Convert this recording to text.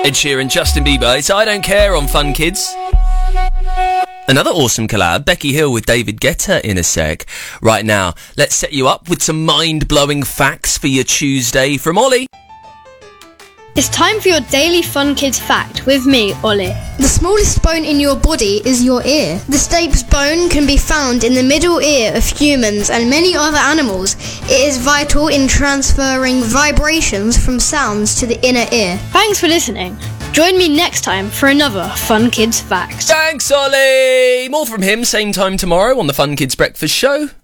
Ed Sheeran, Justin Bieber. It's I Don't Care on Fun Kids. Another awesome collab, Becky Hill with David Guetta in a sec. Right now, let's set you up with some mind-blowing facts for your Tuesday from Ollie. It's time for your daily Fun Kids fact with me, Ollie. The smallest bone in your body is your ear. The stapes bone can be found in the middle ear of humans and many other animals. It is vital in transferring vibrations from sounds to the inner ear. Thanks for listening. Join me next time for another Fun Kids fact. Thanks, Ollie! More from him, same time tomorrow on the Fun Kids Breakfast Show.